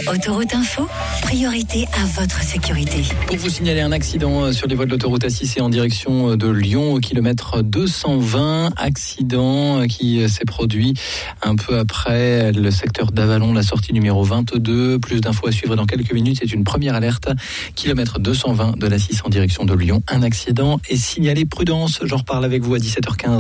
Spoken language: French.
Autoroute Info, priorité à votre sécurité. Pour vous signaler un accident sur les voies de l'autoroute A6 et en direction de Lyon au kilomètre 220, accident qui s'est produit un peu après le secteur d'Avalon, la sortie numéro 22. Plus d'infos à suivre dans quelques minutes. C'est une première alerte, kilomètre 220 de l'A6 en direction de Lyon. Un accident est signalé, prudence. J'en reparle avec vous à 17h15.